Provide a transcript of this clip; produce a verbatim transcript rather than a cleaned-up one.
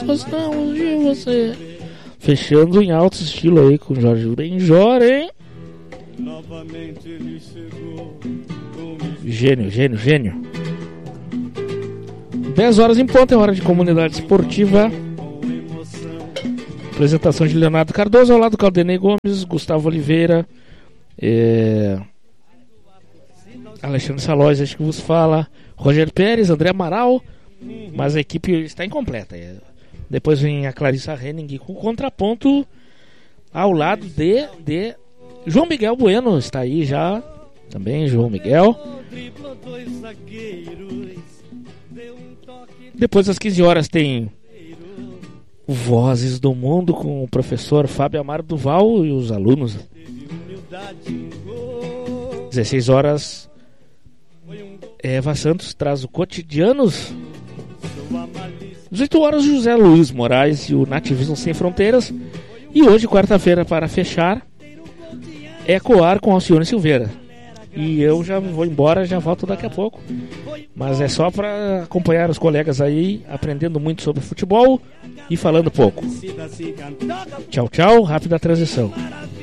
gostamos de você. Fechando em alto estilo aí com Jorge Benjor, hein? Gênio, gênio, gênio. dez horas em ponto, é hora de Comunidade Esportiva. Apresentação de Leonardo Cardoso, ao lado do Caldenei Gomes, Gustavo Oliveira, é... Alexandre Salóis, acho que vos fala, Roger Pérez, André Amaral, mas a equipe está incompleta. Depois vem a Clarissa Henning com contraponto ao lado de, de João Miguel Bueno, está aí já também, João Miguel. Depois das quinze horas tem Vozes do Mundo com o professor Fábio Amaro Duval e os alunos. dezesseis horas, Eva Santos traz o Cotidianos. dezoito horas, José Luiz Moraes e o Nativismo Sem Fronteiras. E hoje, quarta-feira, para fechar, Ecoar com Alcione Silveira. E eu já vou embora, já volto daqui a pouco. Mas é só para acompanhar os colegas aí, aprendendo muito sobre futebol e falando pouco. Tchau, tchau, rápida transição.